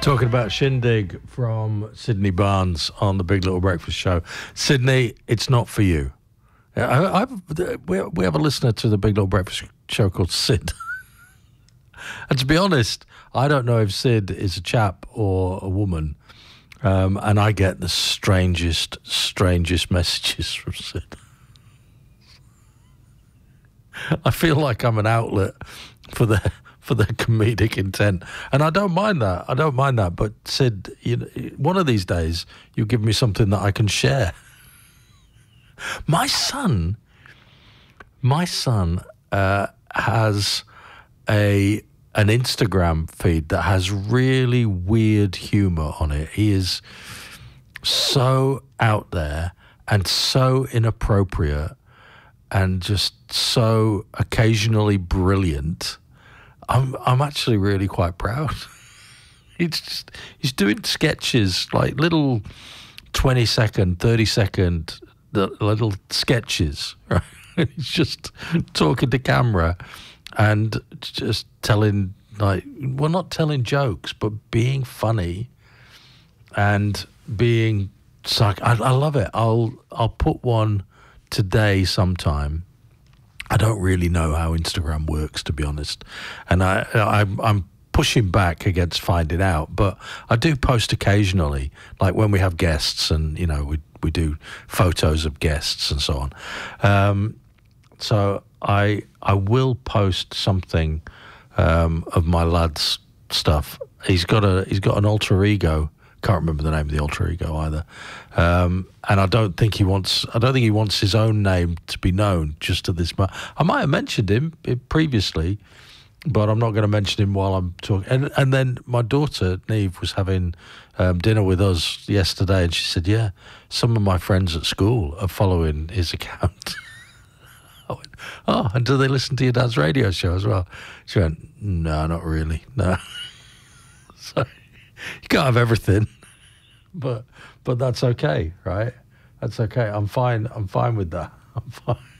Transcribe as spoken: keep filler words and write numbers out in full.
Talking about Shindig from Sydney Barnes on the Big Little Breakfast Show. Sydney, it's not for you. I, I've, we, we have a listener to the Big Little Breakfast Show called Sid. And to be honest, I don't know if Sid is a chap or a woman. Um, and I get the strangest, strangest messages from Sid. I feel like I'm an outlet for the for the comedic intent, and I don't mind that. I don't mind that. But Sid, you know, one of these days you give me something that I can share. My son, my son uh, has a an Instagram feed that has really weird humor on it. He is so out there and so inappropriate and just so occasionally brilliant. I'm I'm actually really quite proud. He's just, he's doing sketches, like little twenty second, thirty second little sketches, right? He's just talking to camera and just telling, like, well, not telling jokes, but being funny and being sarc- I, I love it. I'll I'll put one today sometime. I don't really know how Instagram works, to be honest, and I, I I'm pushing back against finding out. But I do post occasionally, like when we have guests, and you know we we do photos of guests and so on. Um, so I I will post something um, of my lad's stuff. He's got a he's got an alter ego. Can't remember the name of the alter ego either, um, and I don't think he wants. I don't think he wants his own name to be known. Just to this, mo- I might have mentioned him previously, but I'm not going to mention him while I'm talking. And and then my daughter Neve was having um, dinner with us yesterday, and she said, "Yeah, some of my friends at school are following his account." I went, "Oh, and do they listen to your dad's radio show as well?" She went, "No, not really. No." So. You can't have everything, but but that's okay, right? That's okay. I'm fine. I'm fine with that. I'm fine.